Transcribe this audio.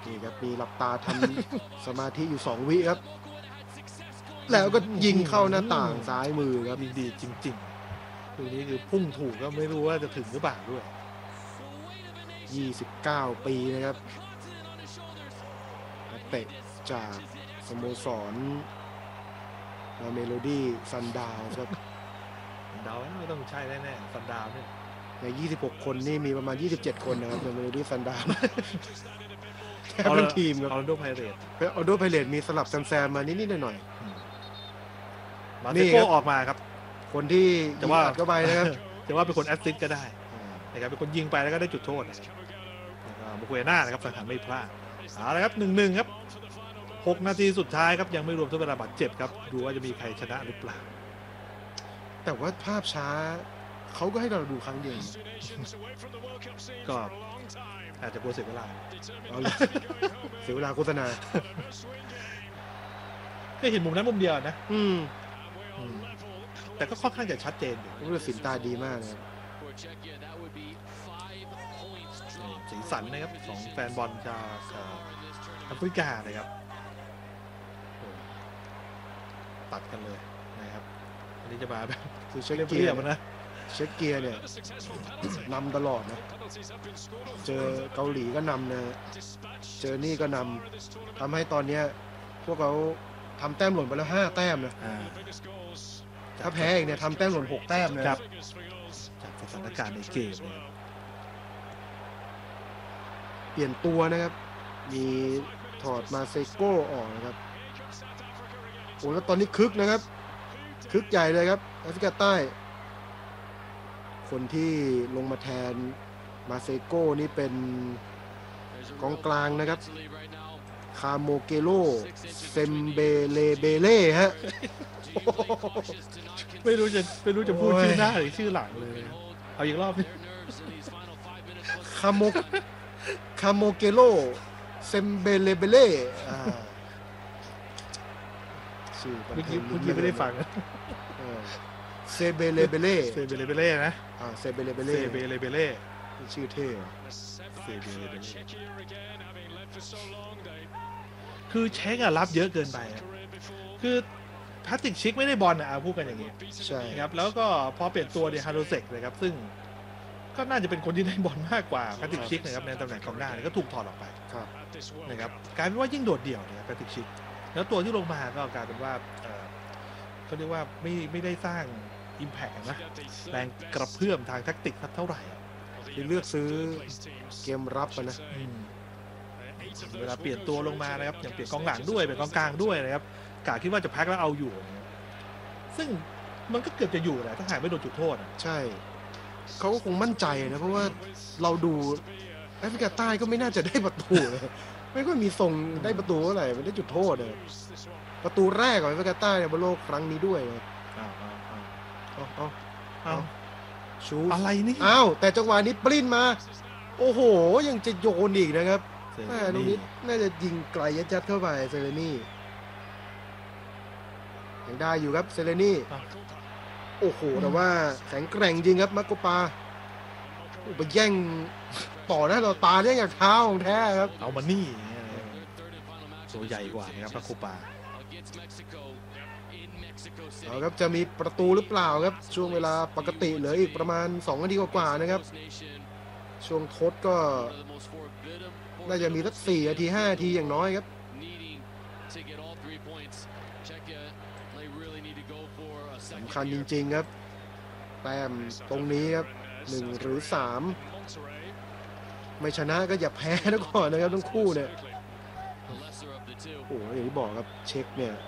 นี่ครับมีหลับตาทำ สมาธิอยู่2 วิครับแล้วก็ยิงเข้าหน้าต่างซ้ายมือครับยิงดีจริงๆตัวนี้คือพุ่งถูกก็ไม่รู้ว่าจะถึงหรือเปล่าด้วย 29 ปีนะครับนักเตะจากสโมสรเมโลดี้ซันดาวครับเดาไม่ต้องใช่แน่ๆซันดาวเนี่ยใน26 คนนี่มีประมาณ27 คนนะครับในเมโลดี้ซันดาวแค่เป็นทีมครับออร์แลนโดไพเรตออโดไพเรตมีสลับแซมมานิดๆหน่อยมาเตโก้ออกมาครับๆคนที่ยิงอัดเข้าไปนะครับจะว่าเป็นคนแอสซิสต์ก็ได้นะครับเป็นคนยิงไปแล้วก็ได้จุดโทษนะครับบุกเวน่านะครับสังหารไม่พลาดเอาละครับ 1-1 ครับ6 นาทีสุดท้ายครับยังไม่รวมทดเวลาบาดเจ็บครับดูว่าจะมีใครชนะหรือเปล่าแต่ว่าภาพช้าเขาก็ให้เราดูครั้งเดียวก็อาจจะกลัวเสียเวลาเสียเวลาโฆษณาก็เห็นมุมนั้นมุมเดียวนะแต่ก็ค่อนข้างจะชัดเจนอยู่ผู้ตัดสินตาดีมากนะครับสีสันนะครับของแฟนบอลจากแอฟริกานะครับตัดกันเลยนะครับอันนี้จะมาแบบคือเช็คเกียร์นะเช็คเกียร์เนี่ยนำตลอดนะเจอเกาหลีก็นำนะเจอนี่ก็นำทำให้ตอนนี้พวกเขาทำแต้มหล่นไปแล้ว5 แต้มนะถ้าแพ้อีกเนี่ยทำแต้มหล่น6 แต้มนะครับจากสถานการณ์ในเกมเปลี่ยนตัวนะครับมีถอดมาเซโก้ออกนะครับโอ้แล้วตอนนี้คึกนะครับคึกใหญ่เลยครับแอฟริกาใต้คนที่ลงมาแทนมาเซโก้นี่เป็นกองกลางนะครับคาโมเกโลเซมเบเลเบเล่ฮะไม่รู้จะพูดชื่อหน้าหรือชื่อหลังเลยเอาอีกรอบคาโมเกโลเซมเบเลเบเล่ชื่อเมื่อกี้ไม่ได้ฟังเซเบเลเบเล่นะเซเบเลเบเล่ชื่อเท่เซเบเลเบเล่คือเช็ครับเยอะเกินไปคือแพทริกชิกไม่ได้บอลพูดกันอย่างนี้ใช่ครับแล้วก็พอเปลี่ยนตัวเนี่ยฮาโดเซกเลยครับซึ่งก็น่าจะเป็นคนที่ได้บอลมากกว่าแพทริกชิกนะครับในตำแหน่งกองหน้าก็ถูกถอดออกไปนะครับกลายเป็นว่ายิ่งโดดเดี่ยวเนี่ยแพทริกชิกแล้วตัวที่ลงมาก็กลายเป็นว่าเขาเรียกว่าไม่ได้สร้างอิมแพคนะแรงกระเพื่อมทางแทคติกเท่าไหร่ที่เลือกซื้อเกมรับนะเวลาเปลี่ยนตัวลงมานะครับอย่างเปลี่ยนกองหลังด้วยเป็นกองกลางด้วยนะครับกะคิดว่าจะแพ็คแล้วเอาอยู่ซึ่งมันก็เกือบจะอยู่แหละถ้าหากไม่โดนจุดโทษใช่เขาก็คงมั่นใจนะเพราะว่าเราดูแอฟริกาใต้ก็ไม่น่าจะได้ประตูเลยไม่ค่อยมีทรงได้ประตูเท่าไหร่มันได้จุดโทษเลยประตูแรกของแอฟริกาใต้ในบอลโลกครั้งนี้ด้วยเอาชูอะไรนี่แต่จังหวะนี้ปลิ้นมาโอ้โหยังจะโยนอีกนะครับตรงนี้น่าจะยิงไกลยัดเข้าไปเซเลนี่ยังได้อยู่ครับเซเลนี่โอ้โหแต่ว่าแข็งแกร่งจริงครับมักโกปาไปแย่งต่อหน้าต่อตาแย่งจากเท้าของแท้ครับเอามานี่ตัวใหญ่กว่านะครับมักโกปาเอาครับจะมีประตูหรือเปล่าครับช่วงเวลาปกติเหลืออีกประมาณ2 นาทีกว่านะครับช่วงทดก็น่าจะมีสัก4 นาที5 นาทีอย่างน้อยครับสำคัญจริงๆครับแต้มตรงนี้ครับ1 หรือ 3ไม่ชนะก็อย่าแพ้นะก่อนนะครับทั้งคู่เนี่ยโอ้โหอย่างที่บอกครับเช็คเนี่ย